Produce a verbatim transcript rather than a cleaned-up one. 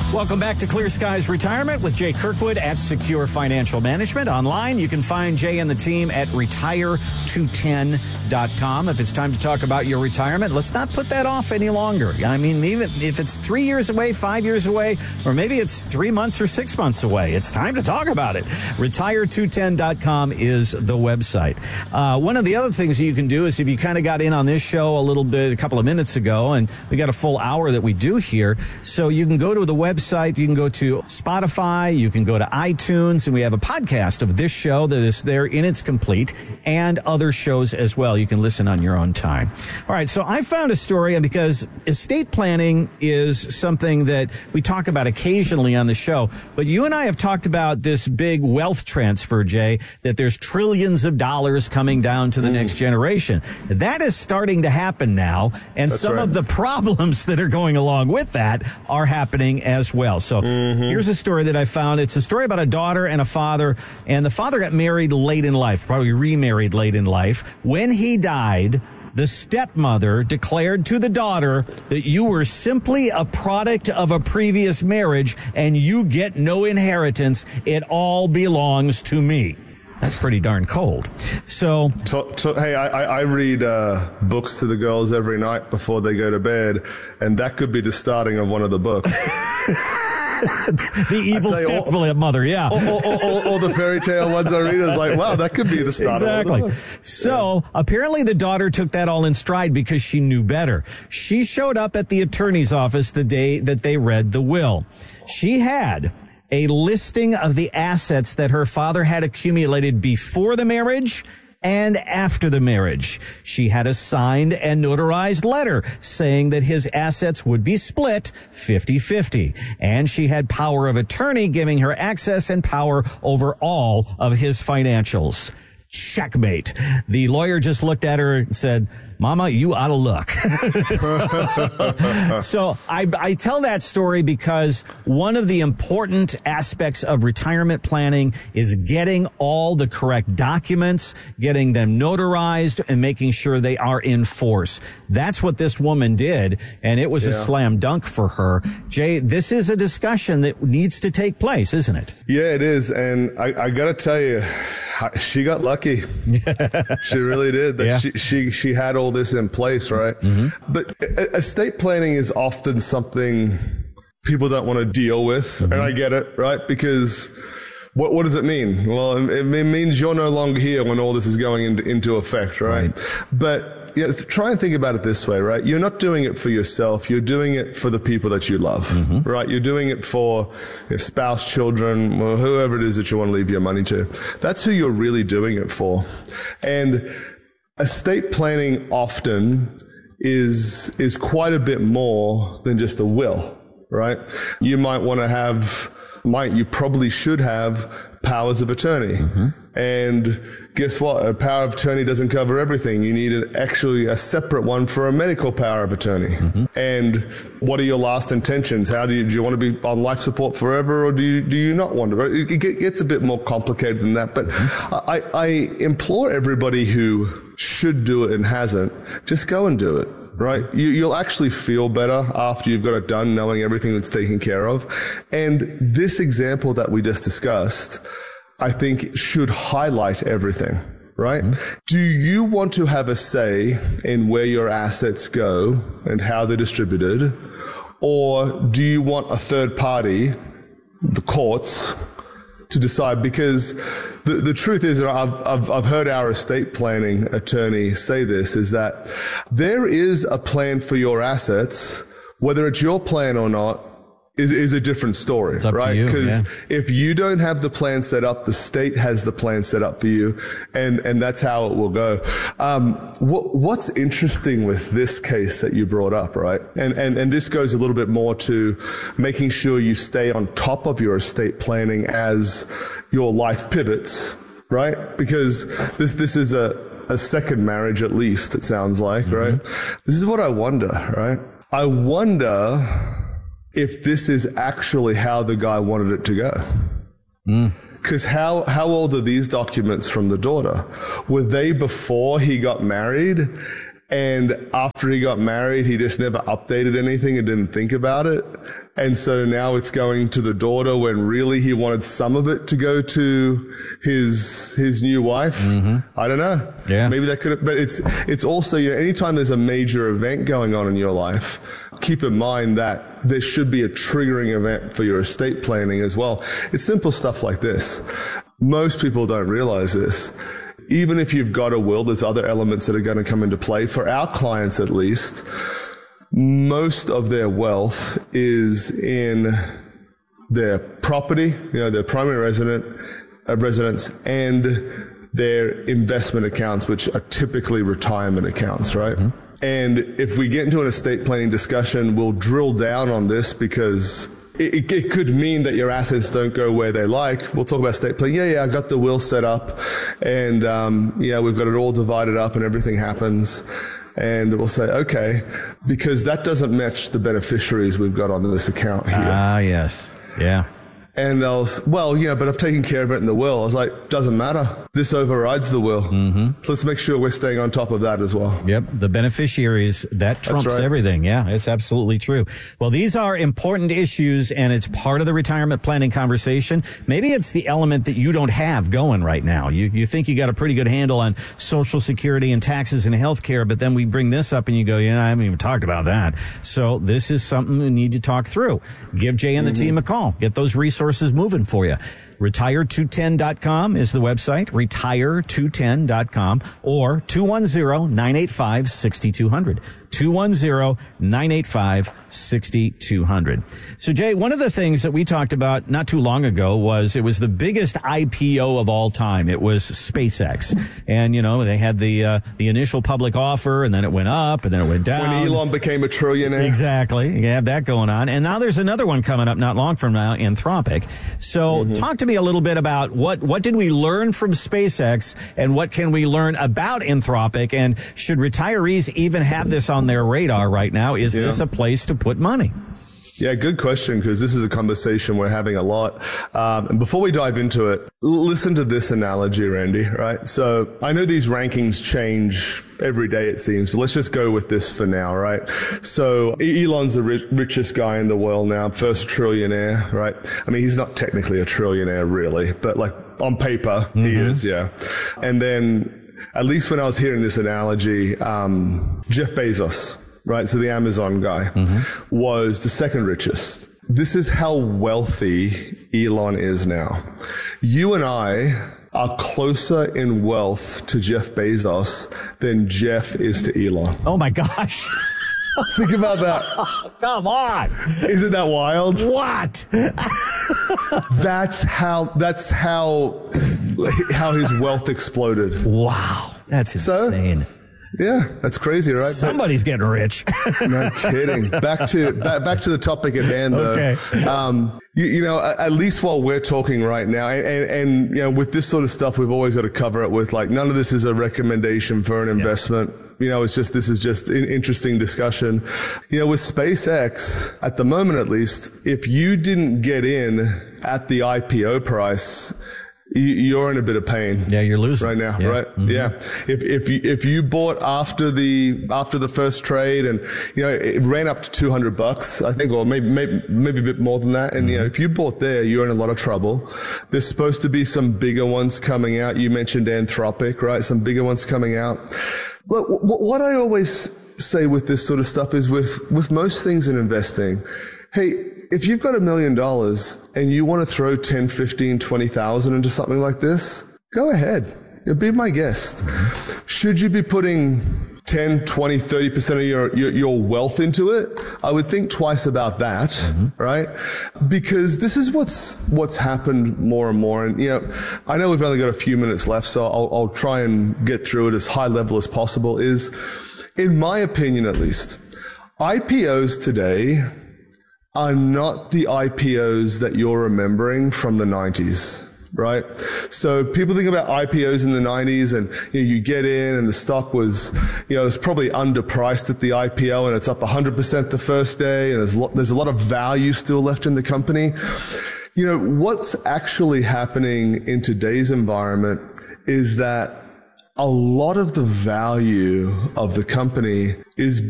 Welcome back to Clear Skies Retirement with Jay Kirkwood at Secure Financial Management. Online, you can find Jay and the team at retire two ten dot com. If it's time to talk about your retirement, let's not put that off any longer. I mean, even if it's three years away, five years away, or maybe it's three months or six months away, it's time to talk about it. retire two ten dot com is the website. Uh, one of the other things that you can do is if you kind of got in on this show a little bit, a couple of minutes ago, and we got a full hour that we do here, so you can go to the website. Website. You can go to Spotify, you can go to iTunes, and we have a podcast of this show that is there in its complete and other shows as well. You can listen on your own time. All right, so I found a story because estate planning is something that we talk about occasionally on the show, but you and I have talked about this big wealth transfer, Jay, that there's trillions of dollars coming down to the mm. next generation. That is starting to happen now, and That's some right. of the problems that are going along with that are happening as well. So mm-hmm. here's a story that I found. It's a story about a daughter and a father, and the father got married late in life, probably remarried late in life. When he died, the stepmother declared to the daughter that you were simply a product of a previous marriage and you get no inheritance. It all belongs to me. That's pretty darn cold. So, so, so hey, I, I read uh, books to the girls every night before they go to bed, and that could be the starting of one of the books. The evil stepmother, yeah. All, all, all, all, all the fairy tale ones I read is like, wow, that could be the start exactly. of one of the books. So yeah. apparently the daughter took that all in stride because she knew better. She showed up at the attorney's office the day that they read the will. She had a listing of the assets that her father had accumulated before the marriage and after the marriage. She had a signed and notarized letter saying that his assets would be split fifty-fifty. And she had power of attorney giving her access and power over all of his financials. Checkmate. The lawyer just looked at her and said, Mama, you out of luck. so so I, I tell that story because one of the important aspects of retirement planning is getting all the correct documents, getting them notarized, and making sure they are in force. That's what this woman did, and it was yeah. a slam dunk for her. Jay, this is a discussion that needs to take place, isn't it? Yeah, it is, and I, I got to tell you, she got lucky. She really did. Yeah. She, she she had all this in place, right? Mm-hmm. But estate planning is often something people don't want to deal with, mm-hmm. and I get it, right? Because what what does it mean? Well, it, it means you're no longer here when all this is going into, into effect, right? right. But you know, try and think about it this way, right? You're not doing it for yourself. You're doing it for the people that you love, mm-hmm. right? You're doing it for your spouse, children, or whoever it is that you want to leave your money to. That's who you're really doing it for. And estate planning often is is quite a bit more than just a will, right? You might want to have, might you probably should have powers of attorney. Mm-hmm. And guess what? A power of attorney doesn't cover everything. You need an, actually a separate one for a medical power of attorney. Mm-hmm. And what are your last intentions? How do you, do you want to be on life support forever, or do you, do you not want to? It gets a bit more complicated than that. But mm-hmm. I, I implore everybody who should do it and hasn't, just go and do it. Right? You, you'll actually feel better after you've got it done, knowing everything that's taken care of. And this example that we just discussed, I think should highlight everything, right? Mm-hmm. Do you want to have a say in where your assets go and how they're distributed? Or do you want a third party, the courts, to decide? Because the, the truth is, and I've, I've, I've heard our estate planning attorney say this, is that there is a plan for your assets, whether it's your plan or not, is, is a different story, it's up right? to you, Because yeah. if you don't have the plan set up, the state has the plan set up for you, and, and that's how it will go. Um, what, what's interesting with this case that you brought up, right? And, and, and this goes a little bit more to making sure you stay on top of your estate planning as your life pivots, right? Because this, this is a, a second marriage, at least, it sounds like, mm-hmm. right? This is what I wonder, right? I wonder if this is actually how the guy wanted it to go. Because mm. how, how old are these documents from the daughter? Were they before he got married? And after he got married, he just never updated anything and didn't think about it? And so now it's going to the daughter when really he wanted some of it to go to his his new wife. Mm-hmm. I don't know. Yeah. Maybe that could have, but it's it's also, you know, anytime there's a major event going on in your life, keep in mind that there should be a triggering event for your estate planning as well. It's simple stuff like this. Most people don't realize this. Even if you've got a will, there's other elements that are going to come into play. For our clients, at least, most of their wealth is in their property, you know, their primary resident, uh, residence, and their investment accounts, which are typically retirement accounts, right? Mm-hmm. And if we get into an estate planning discussion, we'll drill down on this because it, it could mean that your assets don't go where they like. We'll talk about estate planning. Yeah, yeah, I got the will set up, and um, yeah, we've got it all divided up, and everything happens. And we'll say, okay, because that doesn't match the beneficiaries we've got on this account here. Ah, yes. Yeah. And they'll, well, yeah, but I've taken care of it in the will. I was like, doesn't matter. This overrides the will. Mm-hmm. So let's make sure we're staying on top of that as well. Yep. The beneficiaries, that trumps right. everything. Yeah, it's absolutely true. Well, these are important issues, and it's part of the retirement planning conversation. Maybe it's the element that you don't have going right now. You you think you got a pretty good handle on Social Security and taxes and health care, but then we bring this up and you go, yeah, I haven't even talked about that. So this is something we need to talk through. Give Jay and the mm-hmm. team a call. Get those resources moving for you. retire two ten dot com is the website, retire two ten dot com, or two one zero, nine eight five, six two zero zero. two one zero, nine eight five, six two zero zero. So, Jay, one of the things that we talked about not too long ago was it was the biggest I P O of all time. It was SpaceX. And, you know, they had the uh, the initial public offer, and then it went up, and then it went down. When Elon became a trillionaire. Exactly. You have that going on. And now there's another one coming up not long from now, Anthropic. So mm-hmm. talk to me a little bit about what, what did we learn from SpaceX, and what can we learn about Anthropic, and should retirees even have this on their radar right now? Is yeah. this a place to put money? Yeah, good question, because this is a conversation we're having a lot. Um, and before we dive into it, listen to this analogy, Randy, right? So I know these rankings change every day, it seems, but let's just go with this for now, right? So Elon's the rich, richest guy in the world now, first trillionaire, right? I mean, he's not technically a trillionaire, really, but like on paper, mm-hmm. he is, yeah. And then, at least when I was hearing this analogy, um, Jeff Bezos, right, so the Amazon guy, mm-hmm. was the second richest. This is how wealthy Elon is now. You and I are closer in wealth to Jeff Bezos than Jeff is to Elon. Oh my gosh. Think about that. Come on. Isn't that wild? What? That's how, that's how, how his wealth exploded. Wow. That's insane. So, yeah, that's crazy, right? Somebody's getting rich. No kidding. Back to back, back to the topic at hand, though. Okay. Um, you, you know, at least while we're talking right now, and, and, and you know, with this sort of stuff, we've always got to cover it with like, none of this is a recommendation for an investment. Yeah. You know, it's just, this is just an interesting discussion. You know, with SpaceX, at the moment at least, if you didn't get in at the I P O price, you're in a bit of pain. Yeah, you're losing right now, yeah. right? Mm-hmm. Yeah. If if you if you bought after the after the first trade, and you know it ran up to two hundred bucks, I think, or maybe maybe maybe a bit more than that. And mm-hmm. you know, if you bought there, you're in a lot of trouble. There's supposed to be some bigger ones coming out. You mentioned Anthropic, right? Some bigger ones coming out. Look, what I always say with this sort of stuff is with with most things in investing, hey, if you've got a million dollars and you want to throw ten, fifteen, twenty thousand into something like this, go ahead. You'll be my guest. Should you be putting ten, twenty, thirty percent of your, your, your wealth into it? I would think twice about that, mm-hmm. right? Because this is what's, what's happened more and more. And, you know, I know we've only got a few minutes left, so I'll, I'll try and get through it as high level as possible. Is, in my opinion at least, I P Os today are not the I P Os that you're remembering from the nineties, right? So people think about I P Os in the nineties, and you know, you get in and the stock was, you know, it's probably underpriced at the I P O and it's up one hundred percent the first day, and there's lo- there's a lot of value still left in the company. You know, what's actually happening in today's environment is that a lot of the value of the company is